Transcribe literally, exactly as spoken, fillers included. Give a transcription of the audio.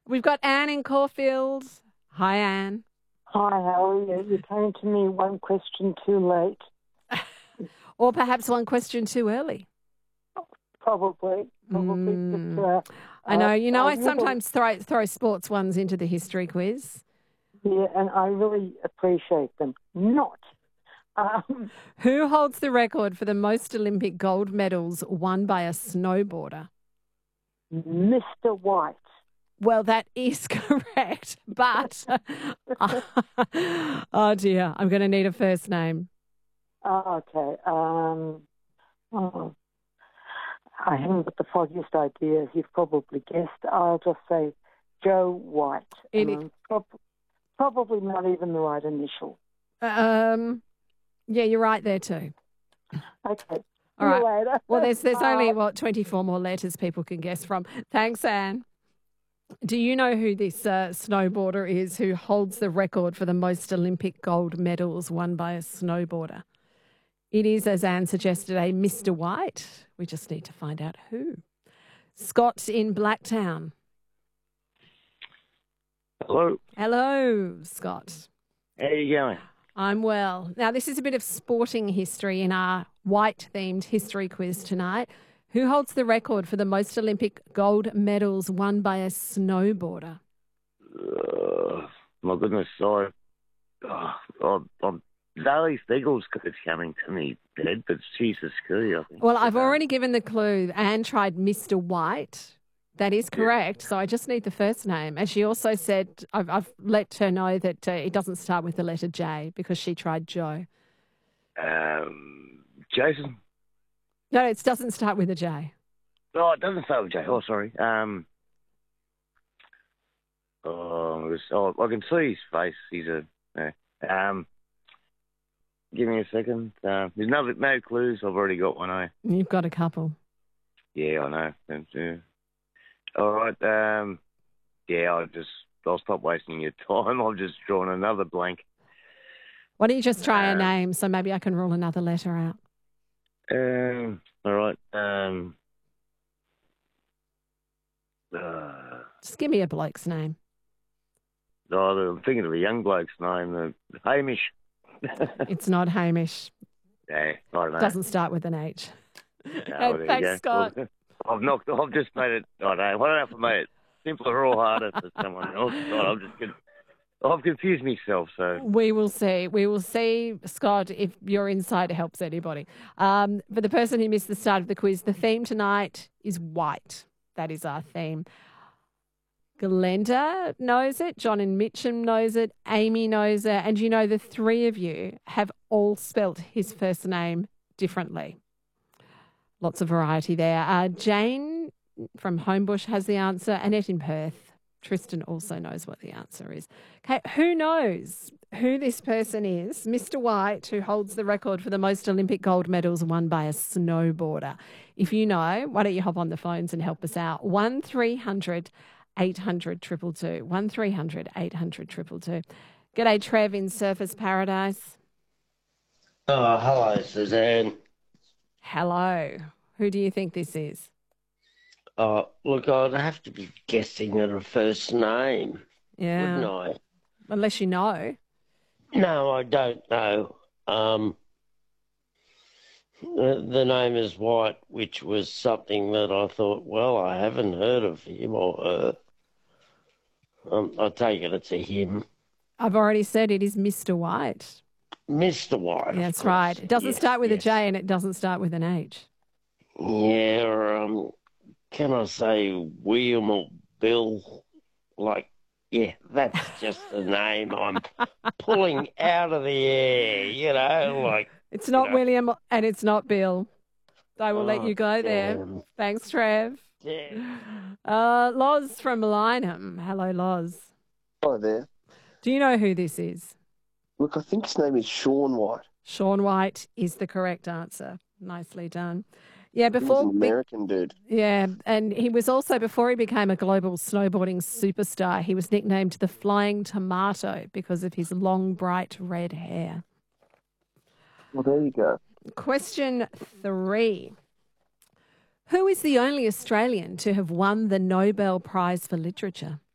We've got Anne in Caulfield. Hi, Anne. Hi, how are you? You came to me one question too late. Or perhaps one question too early. Probably, probably. Mm. But, uh, I know. You know, I I really- sometimes throw, throw sports ones into the history quiz. Yeah, and I really appreciate them. Not. Um, Who holds the record for the most Olympic gold medals won by a snowboarder? Mister White. Well, that is correct, but oh dear, I'm going to need a first name. Oh, okay. Um, oh, I haven't got the foggiest idea. You've probably guessed. I'll just say Joe White. It And I'm prob- probably not even the right initial. Um, yeah, you're right there too. Okay. See All right. you later. Well, there's there's only Bye. what twenty-four more letters people can guess from. Thanks, Anne. Do you know who this uh, snowboarder is who holds the record for the most Olympic gold medals won by a snowboarder? It is, as Anne suggested, a Mister White. We just need to find out who. Scott in Blacktown. Hello. Hello, Scott. How you going? I'm well. Now, this is a bit of sporting history in our white-themed history quiz tonight. Who holds the record for the most Olympic gold medals won by a snowboarder? Uh, my goodness, sorry. Oh, I'm, I'm, Zali Steagall's is coming to me, Dad, but she's a ski, I think. Well, I've already given the clue. Anne tried Mister White. That is correct. So I just need the first name. And she also said, I've, I've let her know that uh, it doesn't start with the letter J because she tried Joe. Um, Jason? No, it doesn't start with a J. Oh, it doesn't start with J. Oh, sorry. Um, oh, it was, oh, I can see his face. He's a... Uh, um, give me a second. Uh, there's no, no clues. I've already got one, eh? You've got a couple. Yeah, I know. And, uh, all right. Um, yeah, I'll just... I'll stop wasting your time. I've just drawn another blank. Why don't you just try a Um, name so maybe I can rule another letter out? Um, all right. Um, uh, Just give me a bloke's name. oh, I'm thinking of a young bloke's name, uh, Hamish. It's not Hamish. Yeah, I don't know. Doesn't start with an H. No, Okay, there you thanks, go. Scott. I've knocked. I've just made it. I don't know. I don't know if I made it simpler or harder for someone else. God, I'm just gonna, I've confused myself. So We will see. We will see, Scott, if your insight helps anybody. Um, for the person who missed the start of the quiz, the theme tonight is white. That is our theme. Glenda knows it. John and Mitchum knows it. Amy knows it. And you know, the three of you have all spelt his first name differently. Lots of variety there. Uh, Jane from Homebush has the answer. Annette in Perth. Tristan also knows what the answer is. Okay, who knows who this person is? Mister White, who holds the record for the most Olympic gold medals won by a snowboarder. If you know, why don't you hop on the phones and help us out? one three hundred eight hundred two two two. one three hundred eight hundred two two two. G'day, Trev in Surfers Paradise. Oh, hello, Suzanne. Hello. Who do you think this is? Oh, look, I'd have to be guessing at a first name, Yeah. wouldn't I? Unless you know. No, I don't know. Um, the, the name is White, which was something that I thought, well, I haven't heard of him or her. Um, I take it it's a him. I've already said it is Mister White. Mister White. Yeah, of that's course. right. It doesn't Yes, start with yes. a J and it doesn't start with an H. Yeah, um, can I say William or Bill? Like, yeah, that's just the name I'm pulling out of the air, you know, like. It's not you know. William and it's not Bill. I will let Oh, you go there. damn. Thanks, Trev. Yeah. Uh, Loz from Lyneham. Hello, Loz. Hi there. Do you know who this is? Look, I think his name is Sean White. Sean White is the correct answer. Nicely done. Yeah, He was before an we- American dude. yeah, and he was also, before he became a global snowboarding superstar, he was nicknamed the Flying Tomato because of his long, bright red hair. Well, there you go. Question three. Who is the only Australian to have won the Nobel Prize for Literature?